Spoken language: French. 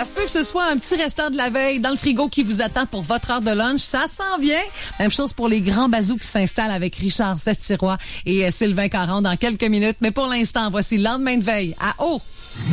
Ça se peut que ce soit un petit restant de la veille dans le frigo qui vous attend pour votre heure de lunch. Ça s'en vient. Même chose pour les grands bazous qui s'installent avec Richard Zet-Sirois et Sylvain Caron dans quelques minutes. Mais pour l'instant, voici le lendemain de veille à Haut.